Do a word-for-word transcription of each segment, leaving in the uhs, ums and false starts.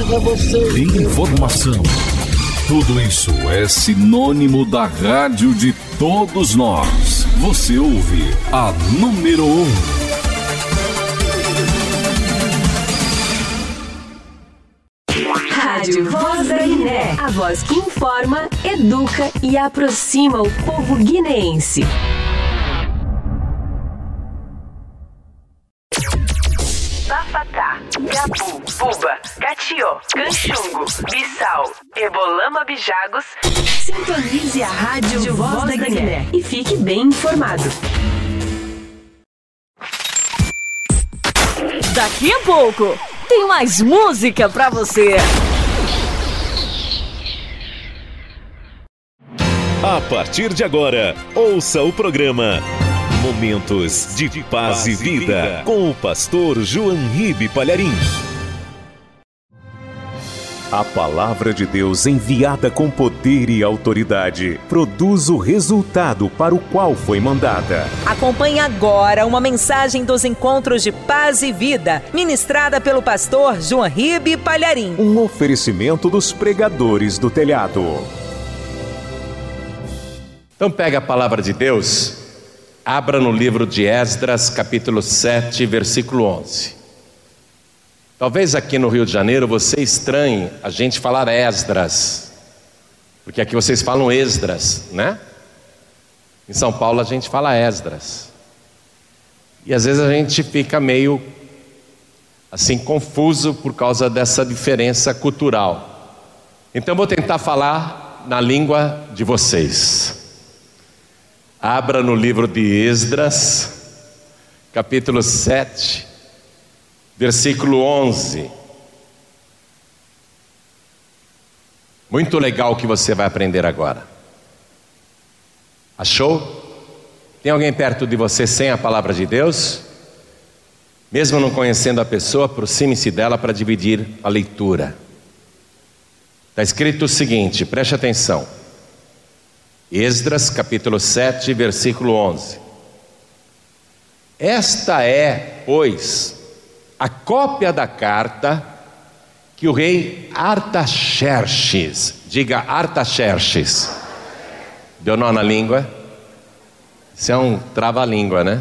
Informação. Tudo isso é sinônimo da rádio de todos nós. Você ouve a número um. Rádio Voz da Guiné. A voz que informa, educa e aproxima o povo guineense. Bafatá, Gabu, Buba, Catió, Canchungo, Bissau, Ebolama, Bijagos. Sintonize a Rádio Voz da Guiné e fique bem informado. Daqui a pouco tem mais música pra você. A partir de agora, ouça o programa Momentos de Paz e Vida, com o pastor João Ribe Palharim. A palavra de Deus, enviada com poder e autoridade, produz o resultado para o qual foi mandada. Acompanhe agora uma mensagem dos Encontros de Paz e Vida, ministrada pelo pastor João Ribe Palharim. Um oferecimento dos pregadores do telhado. Então pega a palavra de Deus, abra no livro de Esdras, capítulo sete, versículo onze. Talvez aqui no Rio de Janeiro você estranhe a gente falar Esdras, porque aqui vocês falam Esdras, né? Em São Paulo a gente fala Esdras. E às vezes a gente fica meio assim confuso por causa dessa diferença cultural. Então eu vou tentar falar na língua de vocês. Abra no livro de Esdras, capítulo sete, versículo onze. Muito legal o que você vai aprender agora. Achou? Tem alguém perto de você sem a palavra de Deus? Mesmo não conhecendo a pessoa, aproxime-se dela para dividir a leitura. Está escrito o seguinte, preste atenção. Esdras, capítulo sete, versículo onze. Esta é, pois, a cópia da carta que o rei Artaxerxes, diga Artaxerxes, deu nó na língua? Isso é um trava-língua, né?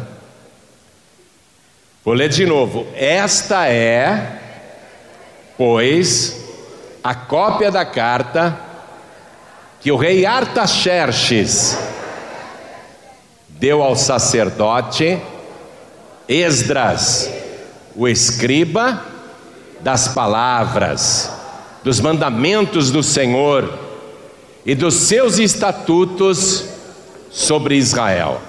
Vou ler de novo. Esta é, pois, a cópia da carta que o rei Artaxerxes deu ao sacerdote Esdras, o escriba, das palavras, dos mandamentos do Senhor e dos seus estatutos sobre Israel.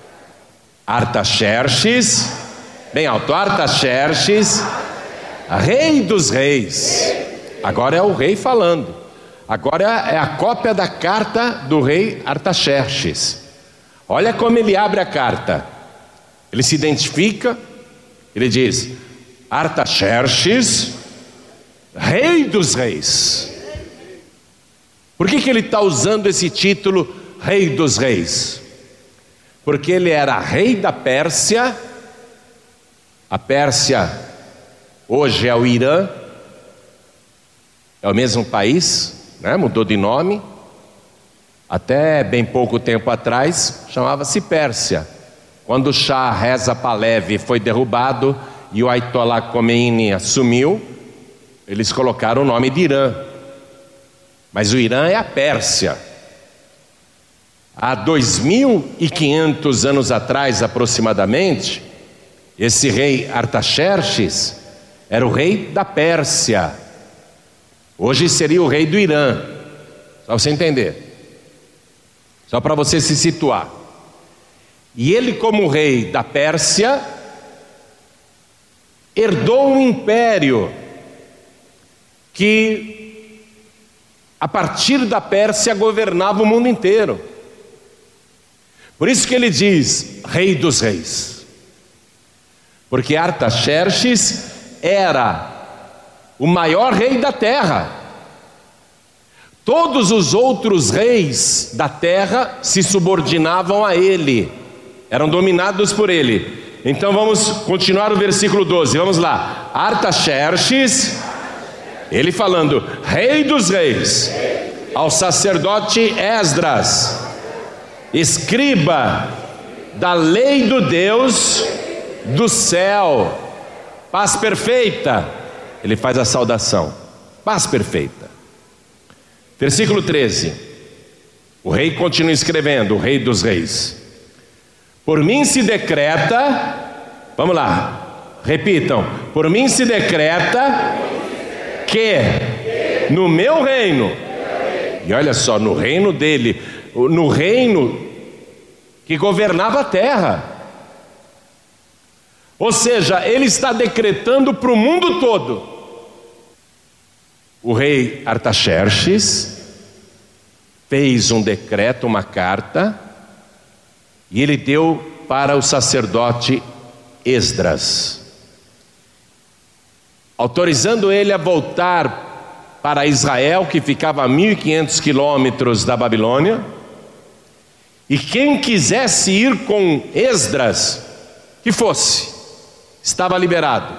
Artaxerxes, bem alto, Artaxerxes, rei dos reis. Agora é o rei falando. Agora é a cópia da carta do rei Artaxerxes. Olha como ele abre a carta. Ele se identifica, ele diz: Artaxerxes, rei dos reis. Por que que ele está usando esse título, rei dos reis? Porque ele era rei da Pérsia. A Pérsia hoje é o Irã, é o mesmo país, né? Mudou de nome. Até bem pouco tempo atrás chamava-se Pérsia. Quando o Shah Reza Pahlavi foi derrubado e o Ayatollah Khomeini assumiu, eles colocaram o nome de Irã. Mas o Irã é a Pérsia. Há dois mil e quinhentos anos atrás aproximadamente, esse rei Artaxerxes era o rei da Pérsia. Hoje seria o rei do Irã. Só para você entender, só para você se situar. E ele, como rei da Pérsia, herdou um império que, a partir da Pérsia, governava o mundo inteiro. Por isso que ele diz rei dos reis, porque Artaxerxes era o maior rei da terra. Todos os outros reis da terra se subordinavam a ele, eram dominados por ele. Então vamos continuar o versículo doze, vamos lá. Artaxerxes, Ele falando, Rei dos Reis, ao sacerdote Esdras, escriba da lei do Deus do céu, paz perfeita. Ele faz a saudação, paz perfeita. Versículo treze, o rei continua escrevendo, o Rei dos Reis: por mim se decreta, vamos lá, repitam, por mim se decreta que no meu reino, e olha só, no reino dele, no reino que governava a terra, ou seja, ele está decretando para o mundo todo. O rei Artaxerxes fez um decreto, uma carta, e ele deu para o sacerdote Esdras, autorizando ele a voltar para Israel, que ficava a mil e quinhentos quilômetros da Babilônia, e quem quisesse ir com Esdras, que fosse, estava liberado.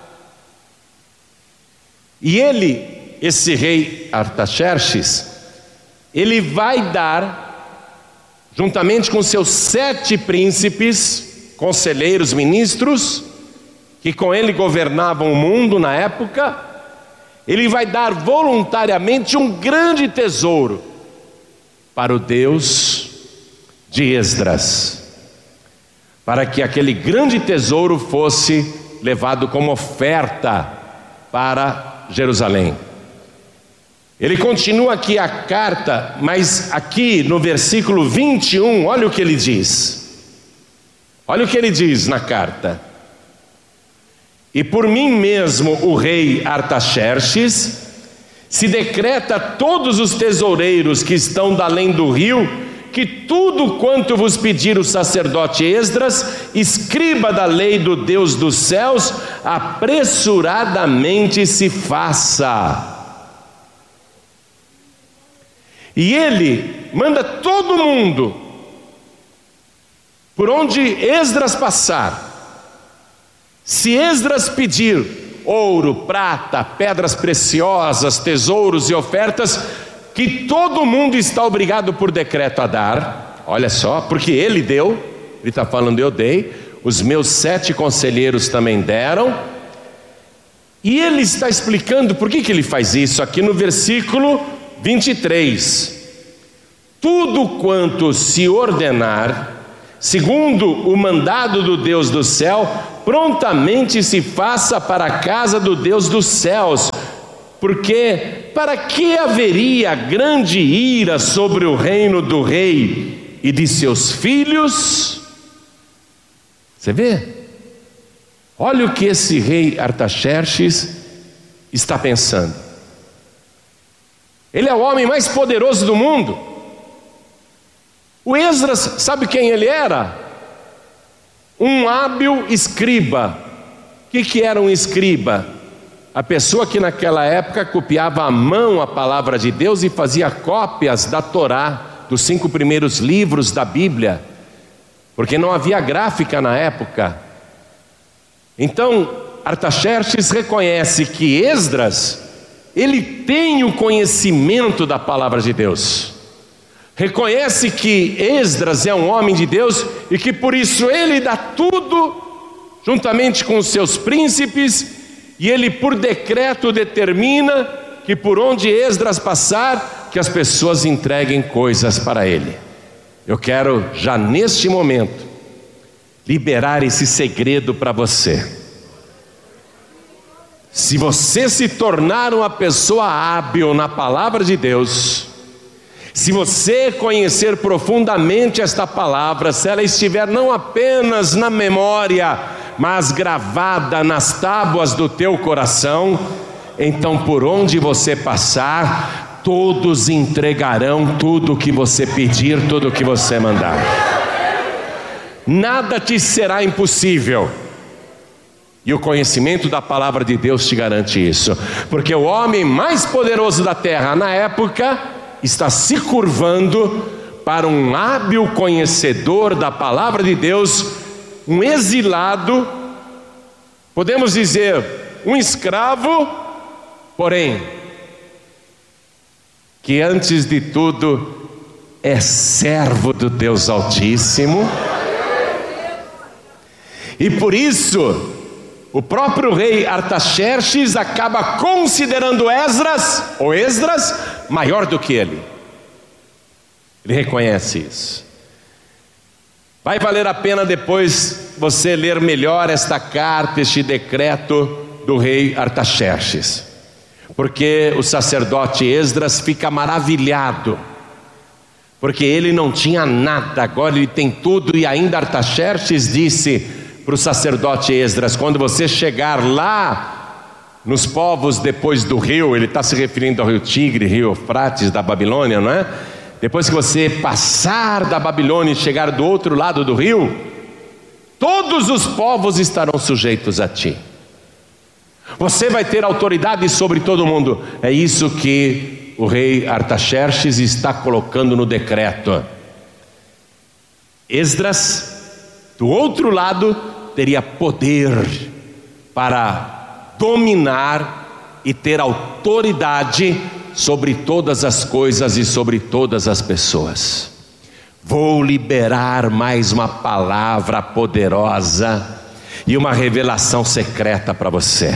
E ele, esse rei Artaxerxes, ele vai dar, juntamente com seus sete príncipes, conselheiros, ministros, que com ele governavam o mundo na época, ele vai dar voluntariamente um grande tesouro para o Deus de Esdras, para que aquele grande tesouro fosse levado como oferta para Jerusalém. Ele continua aqui a carta, mas aqui no versículo vinte e um, olha o que ele diz. Olha o que ele diz na carta. E por mim mesmo, o rei Artaxerxes, se decreta a todos os tesoureiros que estão da além do rio, que tudo quanto vos pedir o sacerdote Esdras, escriba da lei do Deus dos céus, apressuradamente se faça. E ele manda todo mundo, por onde Esdras passar, se Esdras pedir ouro, prata, pedras preciosas, tesouros e ofertas, que todo mundo está obrigado por decreto a dar, olha só, porque ele deu, ele está falando eu dei, os meus sete conselheiros também deram, e ele está explicando por que, que ele faz isso aqui no versículo vinte e três. Tudo quanto se ordenar, segundo o mandado do Deus do céu, prontamente se faça para a casa do Deus dos céus, porque para que haveria grande ira sobre o reino do rei e de seus filhos? Você vê? Olha o que esse rei Artaxerxes está pensando. Ele é o homem mais poderoso do mundo. O Esdras, sabe quem ele era? Um hábil escriba. O que, que era um escriba? A pessoa que naquela época copiava à mão a palavra de Deus e fazia cópias da Torá, dos cinco primeiros livros da Bíblia, porque não havia gráfica na época. Então Artaxerxes reconhece que Esdras, ele tem o conhecimento da palavra de Deus, reconhece que Esdras é um homem de Deus e que por isso ele dá tudo, juntamente com os seus príncipes, e ele por decreto determina que por onde Esdras passar, que as pessoas entreguem coisas para ele. Eu quero já neste momento liberar esse segredo para você. Se você se tornar uma pessoa hábil na palavra de Deus, se você conhecer profundamente esta palavra, se ela estiver não apenas na memória, mas gravada nas tábuas do teu coração, então por onde você passar, todos entregarão tudo o que você pedir, tudo o que você mandar. Nada te será impossível. E o conhecimento da palavra de Deus te garante isso, porque o homem mais poderoso da terra na época está se curvando para um hábil conhecedor da palavra de Deus, um exilado, podemos dizer um escravo, porém, que antes de tudo é servo do Deus Altíssimo. E por isso, o próprio rei Artaxerxes acaba considerando Esdras, ou Esdras, maior do que ele. Ele reconhece isso. Vai valer a pena depois você ler melhor esta carta, este decreto do rei Artaxerxes, porque o sacerdote Esdras fica maravilhado, porque ele não tinha nada, agora ele tem tudo. E ainda Artaxerxes disse para o sacerdote Esdras: quando você chegar lá nos povos depois do rio, ele está se referindo ao rio Tigre, rio Eufrates da Babilônia, não é? Depois que você passar da Babilônia e chegar do outro lado do rio, todos os povos estarão sujeitos a ti. Você vai ter autoridade sobre todo mundo. É isso que o rei Artaxerxes está colocando no decreto. Esdras, do outro lado, teria poder para dominar e ter autoridade sobre todas as coisas e sobre todas as pessoas. Vou liberar mais uma palavra poderosa e uma revelação secreta para você.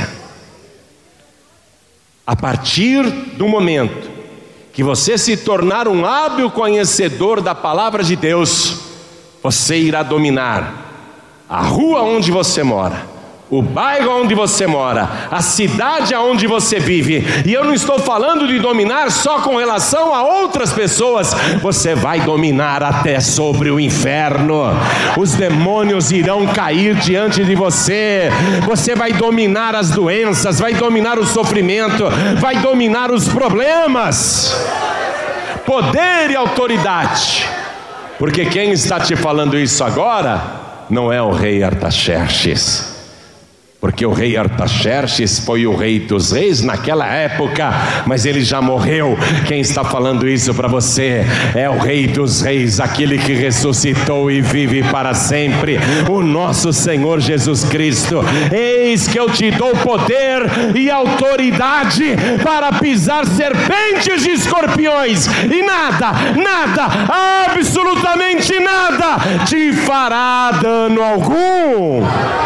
A partir do momento que você se tornar um hábil conhecedor da palavra de Deus, você irá dominar a rua onde você mora, o bairro onde você mora, a cidade onde você vive. E eu não estou falando de dominar só com relação a outras pessoas. Você vai dominar até sobre o inferno. Os demônios irão cair diante de você. Você vai dominar as doenças, vai dominar o sofrimento, vai dominar os problemas. Poder e autoridade. Porque quem está te falando isso agora não é o rei Artaxerxes, porque o rei Artaxerxes foi o rei dos reis naquela época, mas ele já morreu. Quem está falando isso para você é o rei dos reis, aquele que ressuscitou e vive para sempre, o nosso Senhor Jesus Cristo. Eis que eu te dou poder e autoridade para pisar serpentes e escorpiões, e nada, nada, absolutamente nada te fará dano algum.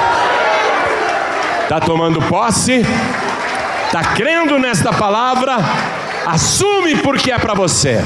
Está tomando posse? Está crendo nesta palavra? Assume porque é para você.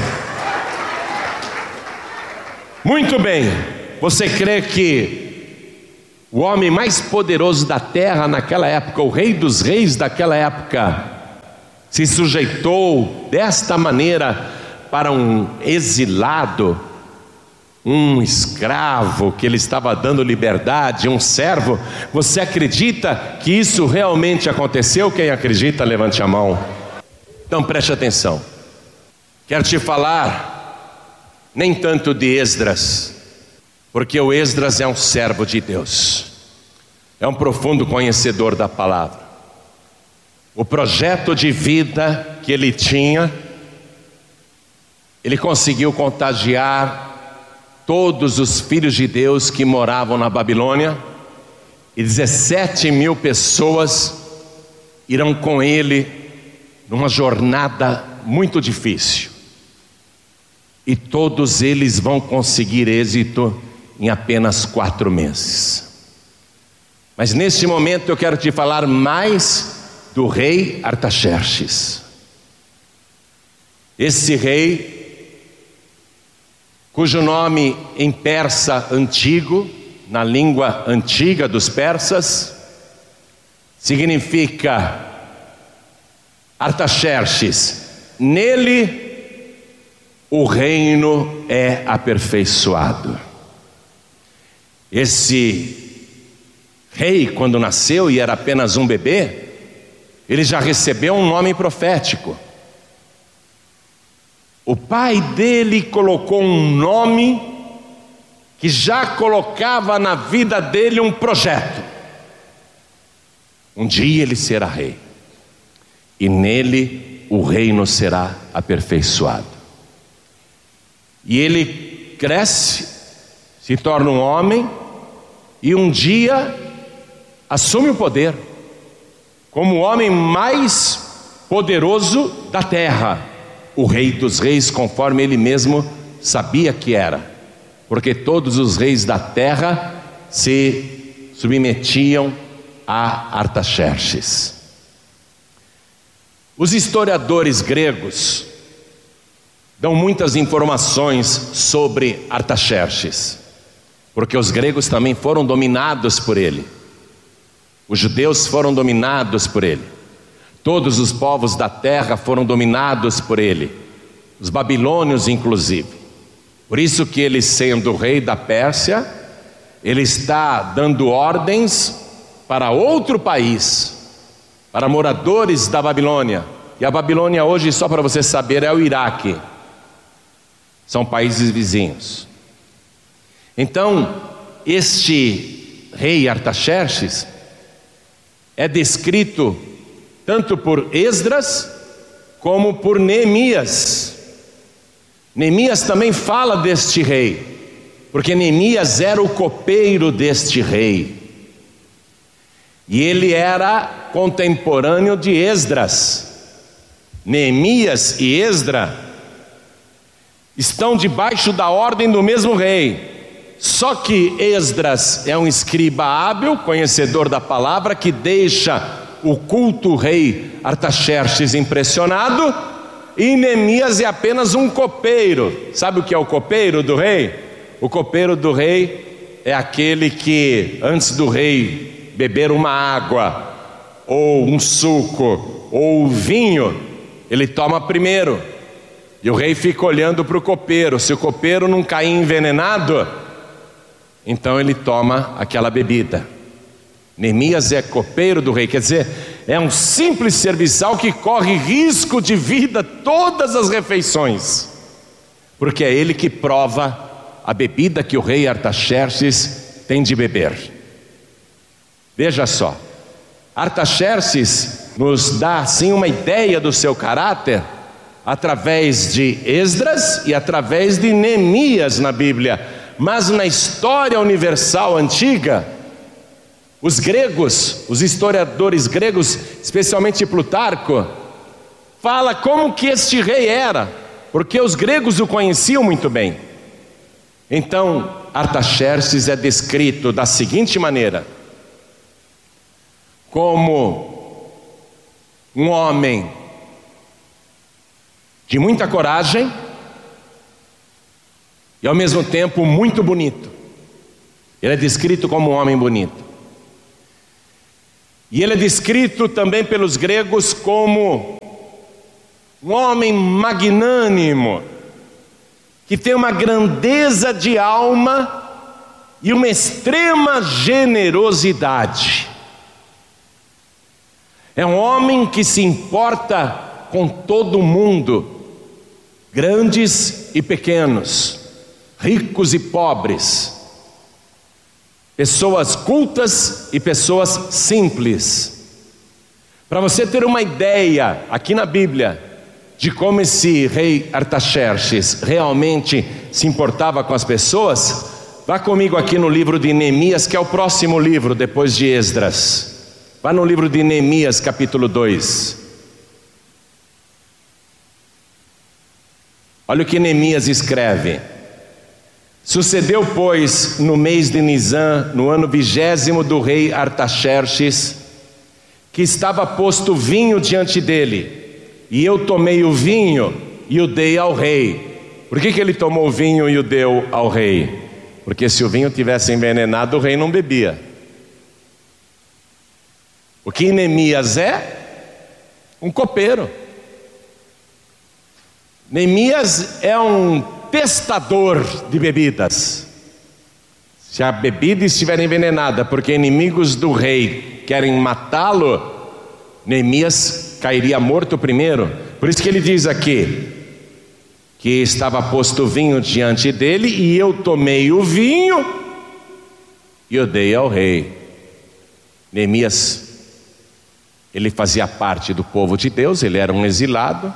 Muito bem. Você crê que o homem mais poderoso da terra naquela época, o rei dos reis daquela época, se sujeitou desta maneira para um exilado, um escravo que ele estava dando liberdade, um servo? Você acredita que isso realmente aconteceu? Quem acredita, levante a mão. Então preste atenção. Quero te falar nem tanto de Esdras, porque o Esdras é um servo de Deus, é um profundo conhecedor da palavra. O projeto de vida que ele tinha, ele conseguiu contagiar todos os filhos de Deus que moravam na Babilônia, e dezessete mil pessoas irão com ele numa jornada muito difícil, e todos eles vão conseguir êxito em apenas quatro meses. Mas neste momento eu quero te falar mais do rei Artaxerxes. Esse rei, cujo nome em persa antigo, na língua antiga dos persas, significa Artaxerxes, nele o reino é aperfeiçoado. Esse rei, quando nasceu e era apenas um bebê, ele já recebeu um nome profético. O pai dele colocou um nome que já colocava na vida dele um projeto. Um dia ele será rei, e nele o reino será aperfeiçoado. E ele cresce, se torna um homem, e um dia assume o poder como o homem mais poderoso da terra, o Rei dos Reis, conforme ele mesmo sabia que era, porque todos os reis da terra se submetiam a Artaxerxes. Os historiadores gregos dão muitas informações sobre Artaxerxes, porque os gregos também foram dominados por ele, os judeus foram dominados por ele, todos os povos da terra foram dominados por ele, os babilônios inclusive. Por isso que ele, sendo rei da Pérsia, ele está dando ordens para outro país, para moradores da Babilônia. E a Babilônia hoje, só para você saber, é o Iraque. São países vizinhos. Então, este rei Artaxerxes é descrito tanto por Esdras como por Neemias. Neemias também fala deste rei, porque Neemias era o copeiro deste rei, e ele era contemporâneo de Esdras. Neemias e Esdras estão debaixo da ordem do mesmo rei, só que Esdras é um escriba hábil, conhecedor da palavra, que deixa o culto rei Artaxerxes impressionado, e Neemias é apenas um copeiro. Sabe o que é o copeiro do rei? O copeiro do rei é aquele que, antes do rei beber uma água, ou um suco, ou vinho, ele toma primeiro, e o rei fica olhando para o copeiro. Se o copeiro não cair envenenado, então ele toma aquela bebida. Neemias é copeiro do rei, quer dizer, é um simples serviçal que corre risco de vida todas as refeições, porque é ele que prova a bebida que o rei Artaxerxes tem de beber. Veja só, Artaxerxes nos dá assim uma ideia do seu caráter através de Esdras e através de Neemias na Bíblia, mas na história universal antiga, os gregos, os historiadores gregos, especialmente Plutarco, fala como que este rei era, porque os gregos o conheciam muito bem. Então, Artaxerxes é descrito da seguinte maneira: como um homem de muita coragem e ao mesmo tempo muito bonito. Ele é descrito como um homem bonito. E ele é descrito também pelos gregos como um homem magnânimo, que tem uma grandeza de alma e uma extrema generosidade. É um homem que se importa com todo mundo, grandes e pequenos, ricos e pobres, pessoas cultas e pessoas simples. Para você ter uma ideia, aqui na Bíblia, de como esse rei Artaxerxes realmente se importava com as pessoas, vá comigo aqui no livro de Neemias, que é o próximo livro depois de Esdras. Vá no livro de Neemias, capítulo dois. Olha o que Neemias escreve: sucedeu, pois, no mês de Nisã, no ano vigésimo do rei Artaxerxes, que estava posto vinho diante dele, e eu tomei o vinho e o dei ao rei. Por que que ele tomou o vinho e o deu ao rei? Porque se o vinho tivesse envenenado, o rei não bebia. O que Neemias é? Um copeiro. Neemias é um testador de bebidas. Se a bebida estiver envenenada porque inimigos do rei querem matá-lo, Neemias cairia morto primeiro. Por isso que ele diz aqui que estava posto vinho diante dele, e eu tomei o vinho e o dei ao rei. Neemias, ele fazia parte do povo de Deus, ele era um exilado,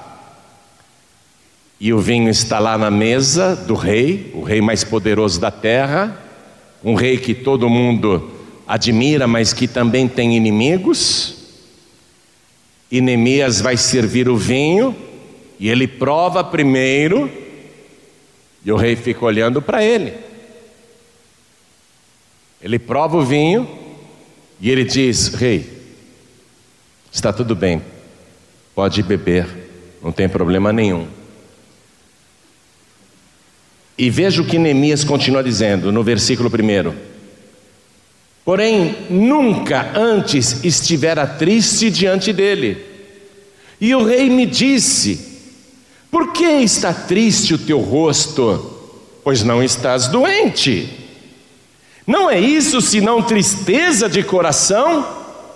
e o vinho está lá na mesa do rei, o rei mais poderoso da terra, um rei que todo mundo admira, mas que também tem inimigos. E Neemias vai servir o vinho, e ele prova primeiro, e o rei fica olhando para ele. Ele prova o vinho, e ele diz: rei, está tudo bem, pode beber, não tem problema nenhum. E veja o que Neemias continua dizendo no versículo primeiro: porém nunca antes estivera triste diante dele. E o rei me disse: por que está triste o teu rosto? Pois não estás doente. Não é isso senão tristeza de coração?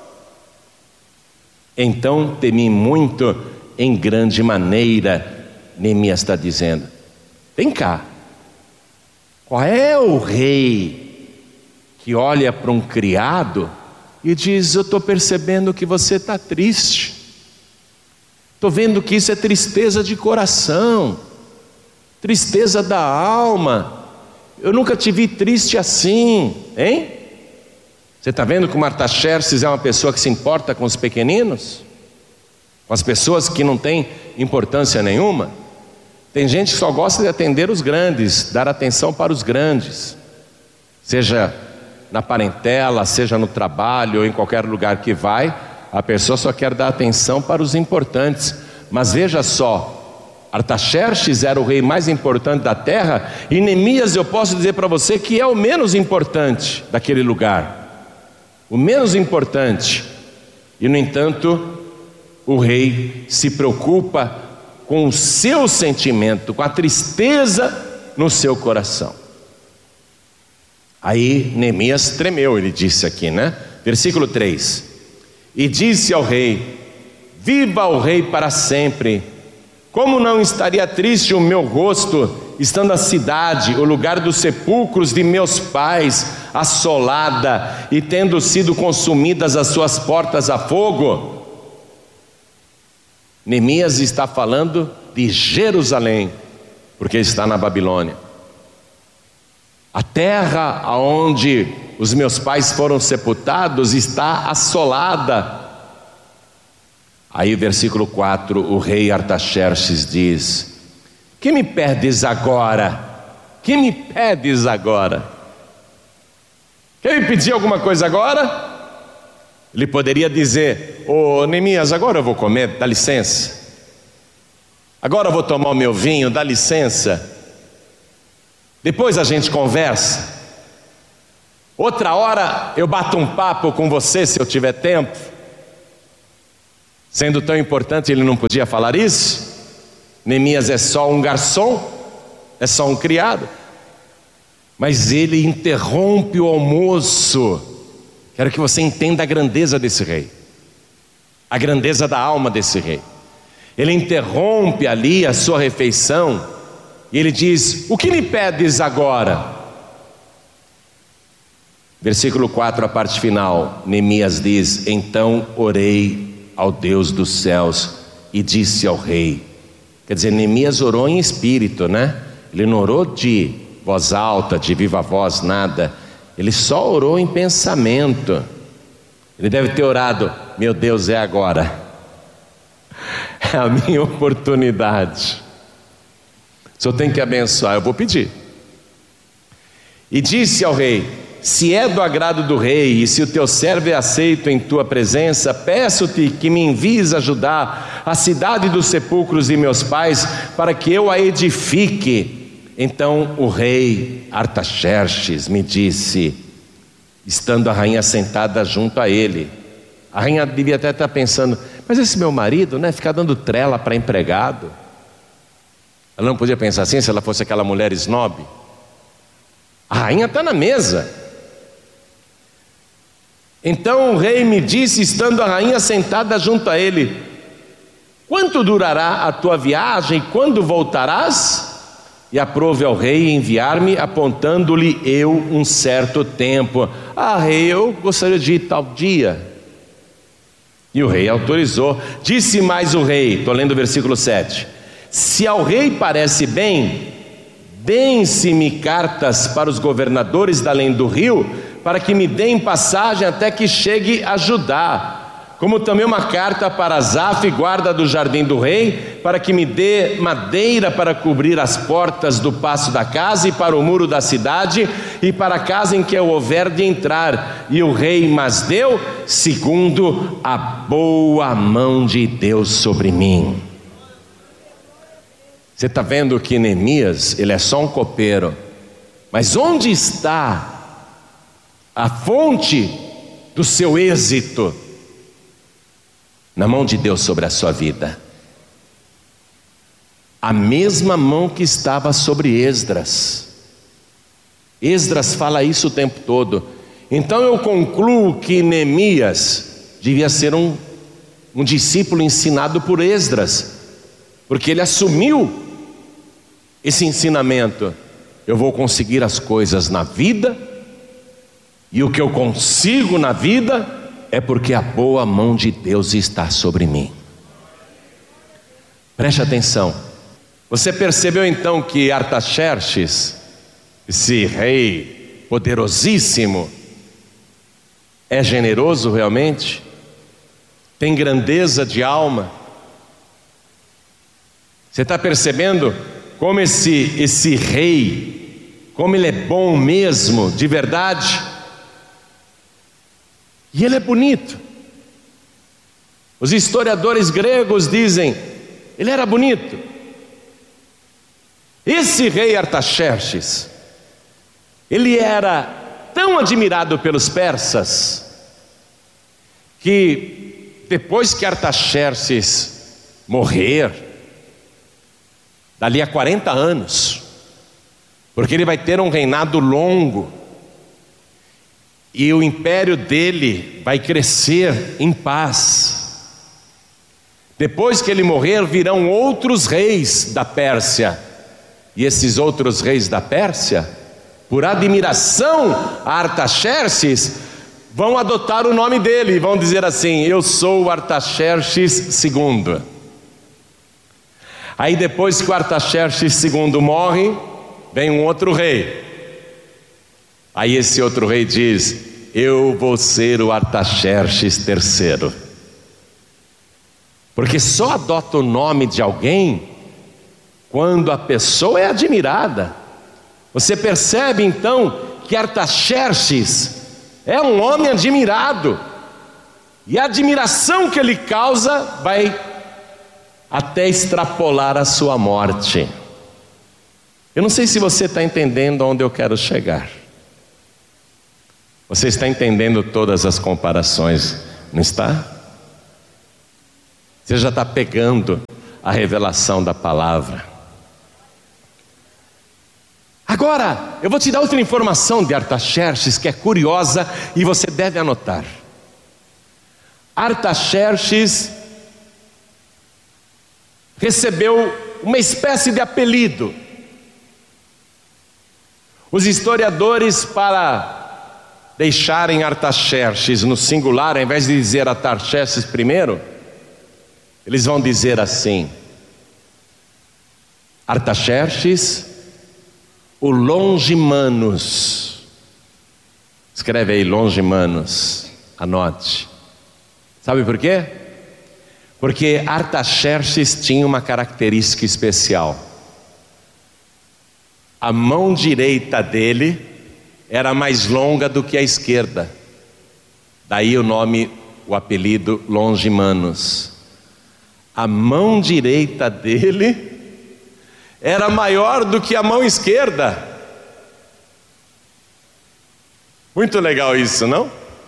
Então temi muito em grande maneira. Neemias está dizendo: vem cá, qual é o rei que olha para um criado e diz: eu estou percebendo que você está triste, estou vendo que isso é tristeza de coração, tristeza da alma, eu nunca te vi triste assim, hein? Você está vendo que o Artaxerxes é uma pessoa que se importa com os pequeninos? Com as pessoas que não têm importância nenhuma? Tem gente que só gosta de atender os grandes, dar atenção para os grandes, seja na parentela, seja no trabalho ou em qualquer lugar que vai, a pessoa só quer dar atenção para os importantes. Mas veja só, Artaxerxes era o rei mais importante da terra, e Neemias, eu posso dizer para você que é o menos importante daquele lugar, o menos importante. E no entanto, o rei se preocupa com o seu sentimento, com a tristeza no seu coração. Aí Neemias tremeu, ele disse aqui, né? Versículo três: e disse ao rei: viva o rei para sempre. Como não estaria triste o meu rosto, estando a cidade, o lugar dos sepulcros de meus pais, assolada, e tendo sido consumidas as suas portas a fogo? Neemias está falando de Jerusalém, porque está na Babilônia. A terra aonde os meus pais foram sepultados está assolada. Aí versículo quatro, o rei Artaxerxes diz: que me pedes agora? Que me pedes agora? Quer me pedir alguma coisa agora? Ele poderia dizer: ô Neemias, agora eu vou comer, dá licença. Agora eu vou tomar o meu vinho, dá licença. Depois a gente conversa. Outra hora eu bato um papo com você se eu tiver tempo. Sendo tão importante, ele não podia falar isso? Neemias é só um garçom, é só um criado. Mas ele interrompe o almoço. Quero que você entenda a grandeza desse rei, a grandeza da alma desse rei. Ele interrompe ali a sua refeição e ele diz: o que me pedes agora? Versículo quatro, a parte final, Neemias diz: então orei ao Deus dos céus e disse ao rei. Quer dizer, Neemias orou em espírito, né? Ele não orou de voz alta, de viva voz, nada. Ele só orou em pensamento. Ele deve ter orado: meu Deus, é agora, é a minha oportunidade, o Senhor tem que abençoar, eu vou pedir. E disse ao rei: se é do agrado do rei, e se o teu servo é aceito em tua presença, peço-te que me envies ajudar a cidade dos sepulcros de meus pais, para que eu a edifique. Então o rei Artaxerxes me disse, estando a rainha sentada junto a ele. A rainha devia até estar pensando: mas esse meu marido, né, fica dando trela para empregado. Ela não podia pensar assim se ela fosse aquela mulher snob. A rainha está na mesa. Então o rei me disse, estando a rainha sentada junto a ele: quanto durará a tua viagem? Quando voltarás? E aprove ao rei enviar-me, apontando-lhe eu um certo tempo. Ah, rei, eu gostaria de ir tal dia. E o rei autorizou. Disse mais o rei, estou lendo o versículo sete: se ao rei parece bem, deem-se-me cartas para os governadores da além do rio, para que me deem passagem até que chegue a Judá. como também uma carta para Asaf, guarda do jardim do rei, para que me dê madeira para cobrir as portas do paço da casa e para o muro da cidade e para a casa em que eu houver de entrar. E o rei mas deu, segundo a boa mão de Deus sobre mim. Você está vendo que Neemias, ele é só um copeiro, mas onde está a fonte do seu êxito? Na mão de Deus sobre a sua vida. A mesma mão que estava sobre Esdras. Esdras fala isso o tempo todo. Então eu concluo que Neemias devia ser um, um discípulo ensinado por Esdras, porque ele assumiu esse ensinamento. Eu vou conseguir as coisas na vida, e o que eu consigo na vida é porque a boa mão de Deus está sobre mim. Preste atenção. Você percebeu então que Artaxerxes, esse rei poderosíssimo, é generoso realmente? Tem grandeza de alma? Você está percebendo como esse, esse rei, como ele é bom mesmo, de verdade? E ele é bonito. Os historiadores gregos dizem, ele era bonito. Esse rei Artaxerxes, ele era tão admirado pelos persas, que depois que Artaxerxes morrer, dali a quarenta anos, porque ele vai ter um reinado longo, e o império dele vai crescer em paz. Depois que ele morrer, virão outros reis da Pérsia. E esses outros reis da Pérsia, por admiração a Artaxerxes, vão adotar o nome dele e vão dizer assim: eu sou o Artaxerxes segundo. Aí depois que o Artaxerxes segundo morre, vem um outro rei. Aí esse outro rei diz: eu vou ser o Artaxerxes terceiro. Porque só adota o nome de alguém quando a pessoa é admirada. Você percebe então que Artaxerxes é um homem admirado, e a admiração que ele causa vai até extrapolar a sua morte. Eu não sei se você está entendendo onde eu quero chegar. Você está entendendo todas as comparações, não está? Você já está pegando a revelação da palavra. Agora, eu vou te dar outra informação de Artaxerxes que é curiosa e você deve anotar. Artaxerxes recebeu uma espécie de apelido. Os historiadores, para deixarem Artaxerxes no singular, ao invés de dizer Artaxerxes primeiro, eles vão dizer assim: Artaxerxes, o Longimanus. Escreve aí, Longimanus, anote. Sabe por quê? Porque Artaxerxes tinha uma característica especial. A mão direita dele era mais longa do que a esquerda. Daí o nome, o apelido Longimanus. A mão direita dele era maior do que a mão esquerda. Muito legal isso, não?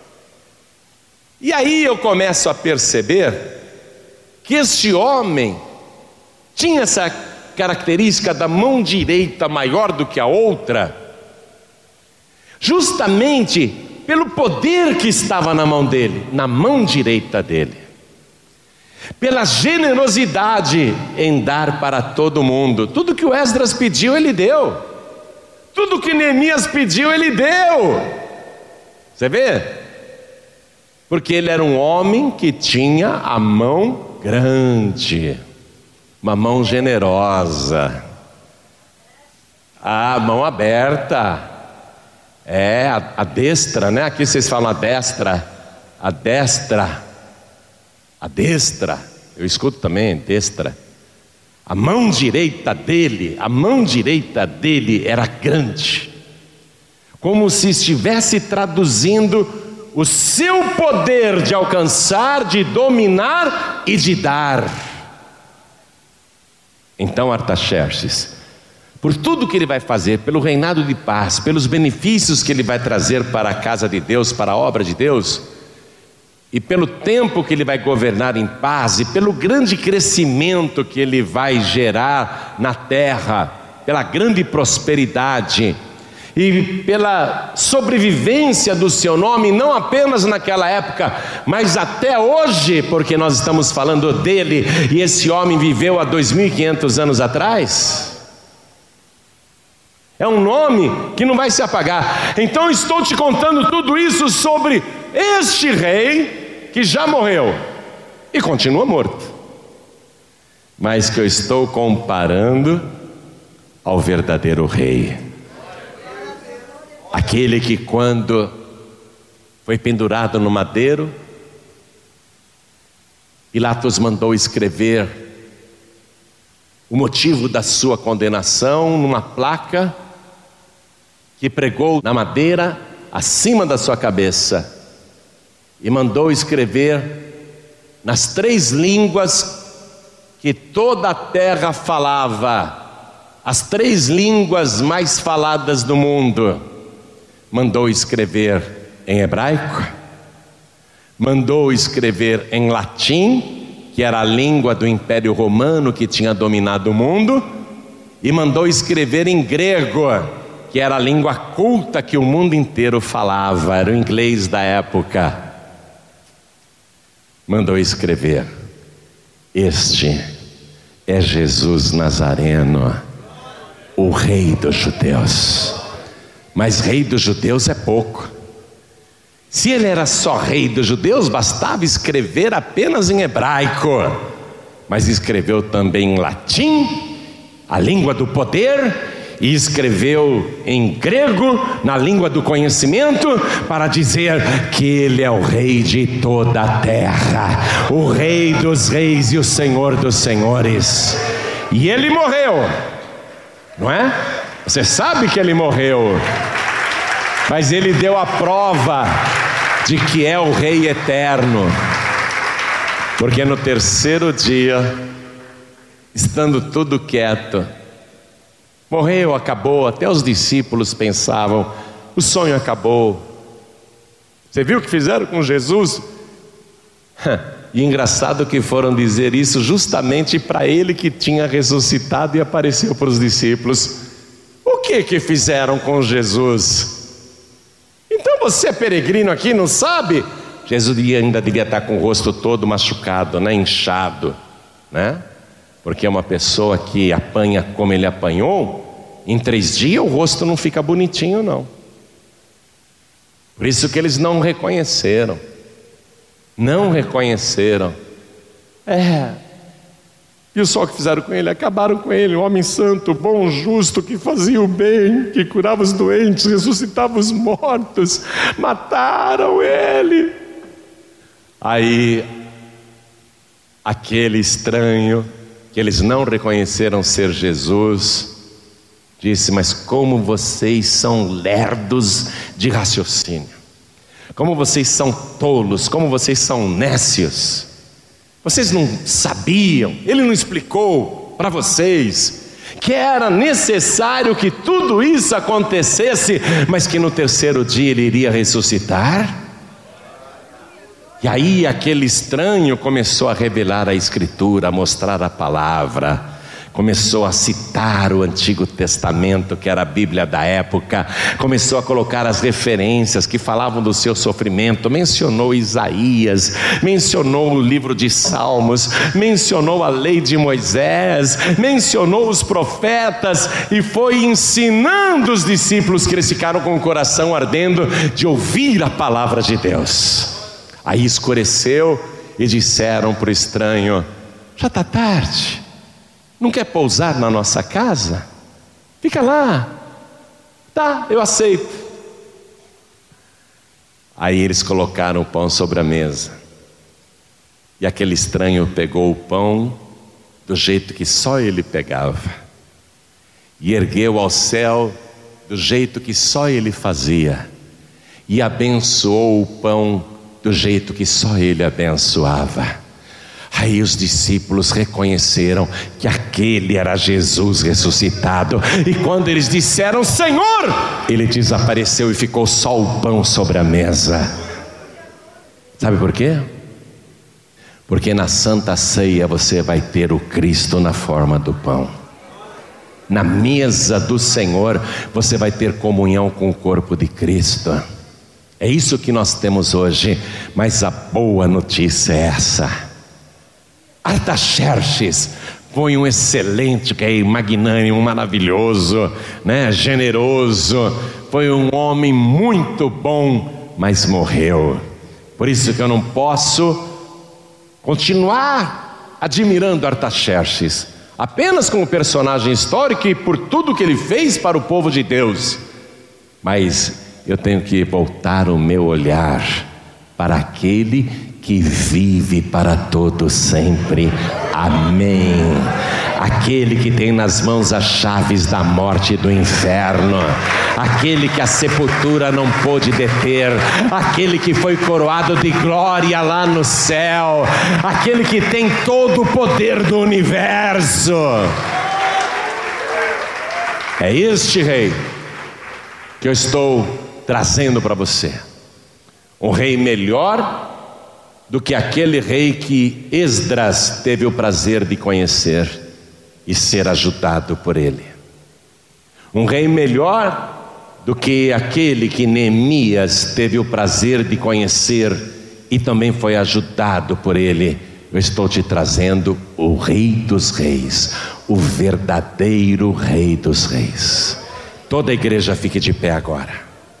E aí eu começo a perceber que este homem tinha essa característica da mão direita maior do que a outra, justamente pelo poder que estava na mão dele, na mão direita dele, pela generosidade em dar para todo mundo. Tudo que o Esdras pediu, ele deu. Tudo que Neemias pediu, ele deu. Você vê? Porque ele era um homem que tinha a mão grande, uma mão generosa, a mão aberta, é a, a destra, né? Aqui vocês falam a destra, a destra, a destra, eu escuto também destra, a mão direita dele, a mão direita dele era grande, como se estivesse traduzindo o seu poder de alcançar, de dominar e de dar. Então Artaxerxes, por tudo que ele vai fazer, pelo reinado de paz, pelos benefícios que ele vai trazer para a casa de Deus, para a obra de Deus, e pelo tempo que ele vai governar em paz, e pelo grande crescimento que ele vai gerar na terra, pela grande prosperidade, e pela sobrevivência do seu nome, não apenas naquela época, mas até hoje, porque nós estamos falando dele, e esse homem viveu há dois mil e quinhentos anos atrás. É um nome que não vai se apagar. Então estou te contando tudo isso sobre este rei que já morreu e continua morto, mas que eu estou comparando ao verdadeiro rei, aquele que quando foi pendurado no madeiro, Pilatos mandou escrever o motivo da sua condenação numa placa que pregou na madeira acima da sua cabeça, e mandou escrever nas três línguas que toda a terra falava, as três línguas mais faladas do mundo. Mandou escrever em hebraico, mandou escrever em latim, que era a língua do Império Romano que tinha dominado o mundo, e mandou escrever em grego, que era a língua culta que o mundo inteiro falava, era o inglês da época. Mandou escrever: este é Jesus Nazareno, o rei dos judeus. Mas rei dos judeus é pouco. Se ele era só rei dos judeus, bastava escrever apenas em hebraico, mas escreveu também em latim, a língua do poder, e escreveu em grego, na língua do conhecimento, para dizer que ele é o rei de toda a terra, o rei dos reis e o senhor dos senhores. E ele morreu, não é? Você sabe que ele morreu, mas ele deu a prova de que é o rei eterno, porque no terceiro dia, estando tudo quieto, morreu, acabou. Até os discípulos pensavam: o sonho acabou. Você viu o que fizeram com Jesus? E engraçado que foram dizer isso justamente para ele que tinha ressuscitado e apareceu para os discípulos. O que que fizeram com Jesus? Então você é peregrino aqui, não sabe? Jesus ainda devia estar com o rosto todo machucado, né? Inchado, né? Porque é uma pessoa que apanha como ele apanhou, em três dias o rosto não fica bonitinho, não. Por isso que eles não reconheceram. Não reconheceram. É. E o só que fizeram com ele? Acabaram com ele, um homem santo, bom, justo, que fazia o bem, que curava os doentes, ressuscitava os mortos. Mataram ele. Aí, aquele estranho, que eles não reconheceram ser Jesus, disse: mas como vocês são lerdos de raciocínio, como vocês são tolos, como vocês são nécios. Vocês não sabiam, ele não explicou para vocês que era necessário que tudo isso acontecesse, mas que no terceiro dia ele iria ressuscitar? E aí aquele estranho começou a revelar a Escritura, a mostrar a palavra, começou a citar o Antigo Testamento, que era a Bíblia da época, começou a colocar as referências que falavam do seu sofrimento, mencionou Isaías, mencionou o livro de Salmos, mencionou a lei de Moisés, mencionou os profetas, e foi ensinando os discípulos, que eles ficaram com o coração ardendo de ouvir a palavra de Deus. Aí escureceu e disseram para o estranho: já está tarde, não quer pousar na nossa casa? Fica lá. Tá, eu aceito. Aí eles colocaram o pão sobre a mesa. E aquele estranho pegou o pão do jeito que só ele pegava, e ergueu ao céu do jeito que só ele fazia, e abençoou o pão do jeito que só ele abençoava. Aí os discípulos reconheceram que aquele era Jesus ressuscitado, e quando eles disseram Senhor, ele desapareceu e ficou só o pão sobre a mesa. Sabe por quê? Porque na Santa Ceia você vai ter o Cristo na forma do pão. Na mesa do Senhor você vai ter comunhão com o corpo de Cristo. É isso que nós temos hoje, mas a boa notícia é essa: Artaxerxes foi um excelente rei, magnânimo, maravilhoso, né? Generoso, foi um homem muito bom, mas morreu. Por isso que eu não posso continuar admirando Artaxerxes apenas como personagem histórico e por tudo que ele fez para o povo de Deus, mas eu tenho que voltar o meu olhar para aquele que vive para todo sempre. Amém. Aquele que tem nas mãos as chaves da morte e do inferno, aquele que a sepultura não pôde deter, aquele que foi coroado de glória lá no céu, aquele que tem todo o poder do universo. É este rei que eu estou trazendo para você, um rei melhor do que aquele rei que Esdras teve o prazer de conhecer e ser ajudado por ele. Um rei melhor do que aquele que Neemias teve o prazer de conhecer e também foi ajudado por ele. Eu estou te trazendo o Rei dos Reis, o verdadeiro Rei dos Reis. Toda a igreja fique de pé agora.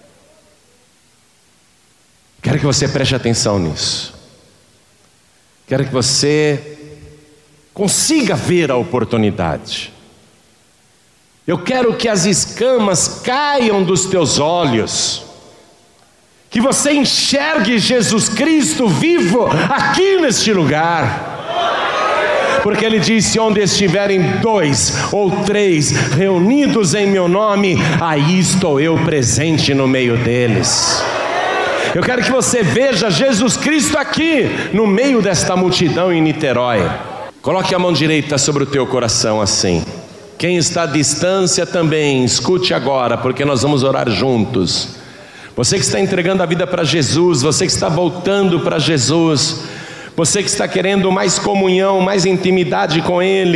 Quero que você preste atenção nisso. Quero que você consiga ver a oportunidade. Eu quero que as escamas caiam dos teus olhos, que você enxergue Jesus Cristo vivo aqui neste lugar, porque ele disse: onde estiverem dois ou três reunidos em meu nome, aí estou eu presente no meio deles. Eu quero que você veja Jesus Cristo aqui no meio desta multidão em Niterói. Coloque a mão direita sobre o teu coração assim. Quem está à distância também, escute agora, porque nós vamos orar juntos. Você que está entregando a vida para Jesus, você que está voltando para Jesus, você que está querendo mais comunhão, mais intimidade com Ele,